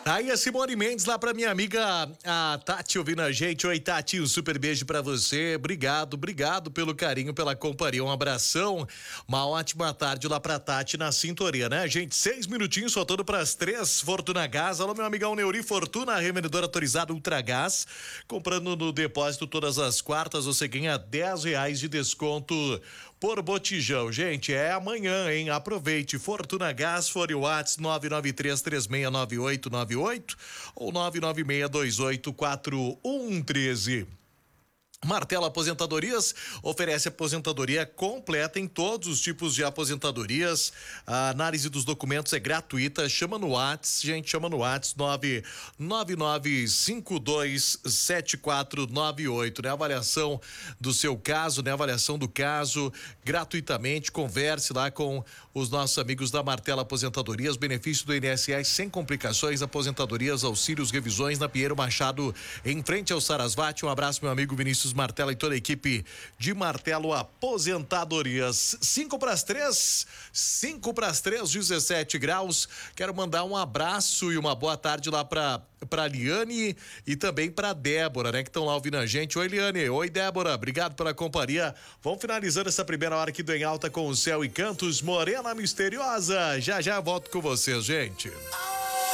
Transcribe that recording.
Aí a Simone Mendes lá pra minha amiga a Tati ouvindo a gente. Oi, Tati, um super beijo pra você. Obrigado pelo carinho, pela companhia. Um abração. Uma ótima tarde lá pra Tati na sintonia, né, gente? 6 minutinhos, faltando pras 3. Fortuna Gás. Alô, meu amigão Neuri Fortuna, revendedora autorizada Ultragás. Comprando no depósito todas as quartas, você ganha R$10 de desconto por botijão. Gente, é amanhã, hein? Aproveite. Fortuna Gás, Fone Whats 993369898 ou 996284113. Martelo Aposentadorias oferece aposentadoria completa em todos os tipos de aposentadorias. A análise dos documentos é gratuita. Chama no Whats, gente, chama no Whats 999527498, né? Avaliação do seu caso, né? Avaliação do caso gratuitamente. Converse lá com os nossos amigos da Martelo Aposentadorias. Benefício do INSS sem complicações, aposentadorias, auxílios, revisões na Pinheiro Machado, em frente ao Sarasvati. Um abraço, meu amigo Vinícius Martelo e toda a equipe de Martelo Aposentadorias. 5:03, 17 graus. Quero mandar um abraço e uma boa tarde lá pra Liane e também pra Débora, né? Que estão lá ouvindo a gente. Oi, Liane. Oi, Débora. Obrigado pela companhia. Vamos finalizando essa primeira hora aqui do Em Alta com o Céu e Cantos. Morena Misteriosa. Já volto com vocês, gente.